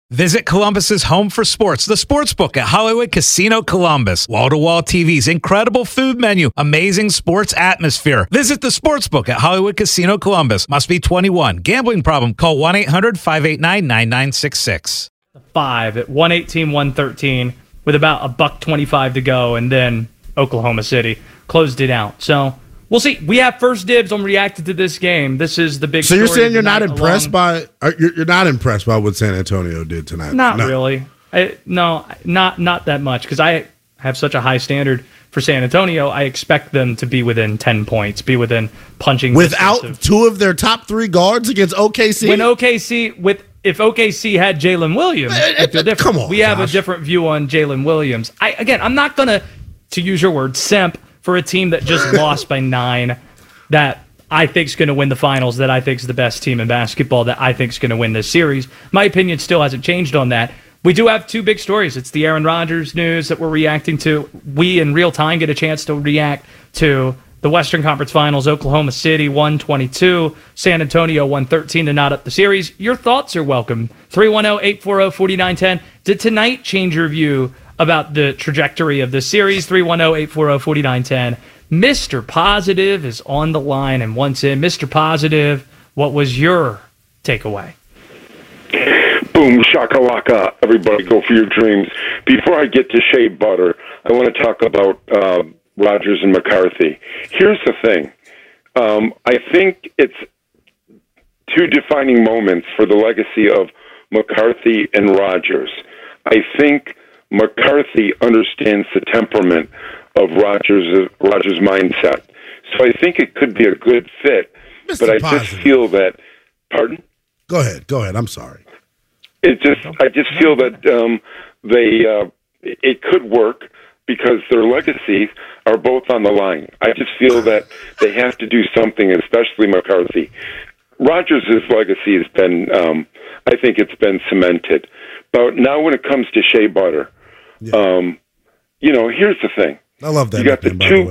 Visit Columbus's home for sports, the Sportsbook at Hollywood Casino Columbus. Wall-to-wall TVs, incredible food menu, amazing sports atmosphere. Visit the Sportsbook at Hollywood Casino Columbus. Must be 21. Gambling problem? Call 1-800-589-9966. 5 at 118-113 with about $1.25 to go, and then Oklahoma City closed it out. So we'll see. We have first dibs on reacting to this game. This is the big So you're story saying you're not impressed along. you're not impressed by what San Antonio did tonight? Not really. Not that much, because I have such a high standard for San Antonio. I expect them to be within 10 points, be within punching without distance two of their top three guards against OKC. If OKC had Jalen Williams, I feel different. Come on, we have a Josh. different view on Jalen Williams. I'm not gonna, to use your word, simp for a team that just lost by 9, that I think is going to win the finals, that I think is the best team in basketball, that I think is going to win this series. My opinion still hasn't changed on that. We do have two big stories. It's the Aaron Rodgers news that we're reacting to. We, in real time, get a chance to react to the Western Conference Finals. Oklahoma City 122, San Antonio 113 to knot up the series. Your thoughts are welcome. 310-840-4910. Did tonight change your view about the trajectory of this series? 310-840-4910. Mr. Positive is on the line and wants in. Mr. Positive, what was your takeaway? Boom, shakalaka, everybody go for your dreams. Before I get to Shea Butter, I want to talk about Rodgers and McCarthy. Here's the thing. I think it's two defining moments for the legacy of McCarthy and Rodgers. I think McCarthy understands the temperament of Rodgers' mindset. So I think it could be a good fit. Mr. But I Positive. just feel that, pardon? Go ahead. I'm sorry. I just feel that it could work because their legacies are both on the line. I just feel that they have to do something, especially McCarthy. Rodgers' legacy has been, I think it's been cemented. But now when it comes to Shea Butter, here's the thing. I love that. You got the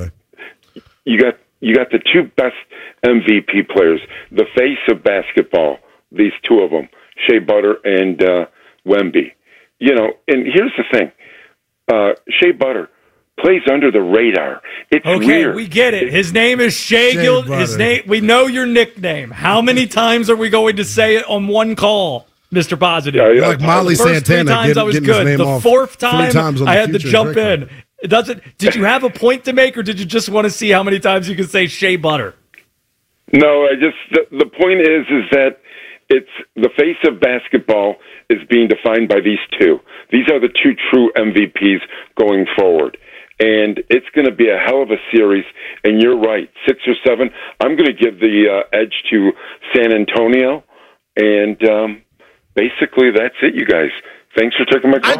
the two best MVP players, the face of basketball, these two of them, Shea Butter and Wemby. And here's the thing. Shea Butter plays under the radar. It's weird. We get it. His name is Shea Butter. His name. We know your nickname. How many times are we going to say it on one call, Mr. Positive? You're like Molly The first Santana. three times I was getting his good. name The off fourth 3 time times on I the had to Future jump Drake in. It doesn't. Did you have a point to make, or did you just want to see how many times you can say Shea Butter? No, the point is that it's the face of basketball is being defined by these two. These are the two true MVPs going forward. And it's going to be a hell of a series. And you're right, 6 or 7. I'm going to give the edge to San Antonio. And basically, that's it, you guys. Thanks for taking my call.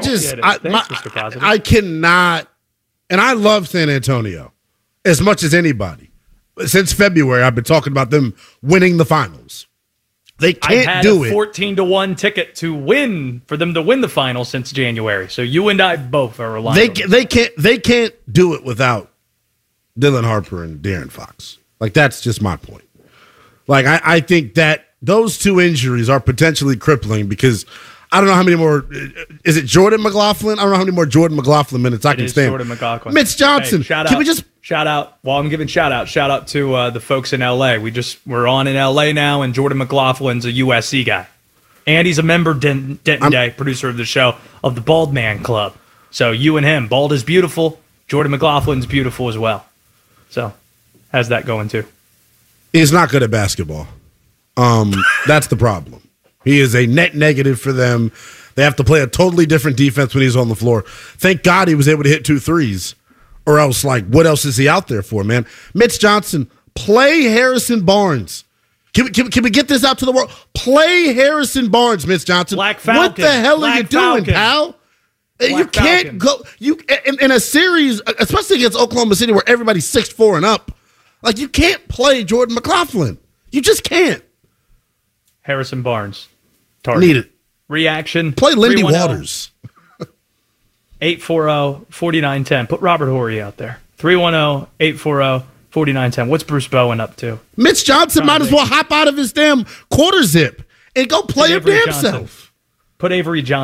I cannot, and I love San Antonio as much as anybody. Since February, I've been talking about them winning the finals. They can't do it. I had a 14-1 ticket to win for them to win the final since January. So you and I both are relying. They can't do it without Dylan Harper and De'Aaron Fox. Like, that's just my point. Like, I think that those two injuries are potentially crippling because I don't know how many more. Is it Jordan McLaughlin? I don't know how many more Jordan McLaughlin minutes I can stand. Jordan McLaughlin. Mitch Johnson. Hey, can we just shout out? Well, I'm giving shout out to the folks in LA. We're on in LA now, and Jordan McLaughlin's a USC guy, and he's a member Denton Day, producer of the show of the Bald Man Club. So you and him, Bald is beautiful. Jordan McLaughlin's beautiful as well. So how's that going too? He's not good at basketball. That's the problem. He is a net negative for them. They have to play a totally different defense when he's on the floor. Thank God he was able to hit 2 threes. Or else, like, what else is he out there for, man? Mitch Johnson, play Harrison Barnes. Can we get this out to the world? Play Harrison Barnes, Mitch Johnson. Black Falcon. What the hell are you doing, pal? You can't go in a series, especially against Oklahoma City, where everybody's 6'4" and up. Like, you can't play Jordan McLaughlin. You just can't. Harrison Barnes. Target. Need it. Reaction. Play Lindy Waters. 840-4910. Put Robert Horry out there. 310-840-4910. What's Bruce Bowen up to? Mitch Johnson might as well hop out of his damn quarter zip and go play his damn self. Put Avery Johnson.